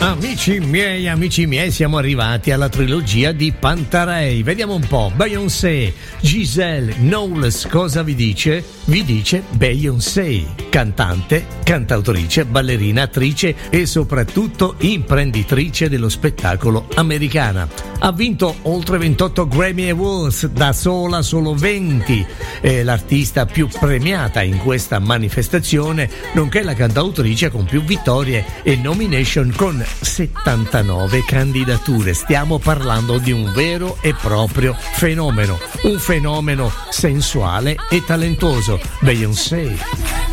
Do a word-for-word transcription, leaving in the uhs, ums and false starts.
Amici miei, amici miei, siamo arrivati alla trilogia di Pantarei. Vediamo un po'. Beyoncé, Giselle Knowles cosa vi dice? Vi dice Beyoncé, cantante, cantautrice, ballerina, attrice e soprattutto imprenditrice dello spettacolo americana. Ha vinto oltre ventotto Grammy Awards, da sola solo venti. È l'artista più premiata in questa manifestazione, nonché la cantautrice con più vittorie e nomination con settantanove candidature. Stiamo parlando di un vero e proprio fenomeno, un fenomeno sensuale e talentuoso. Beyoncé.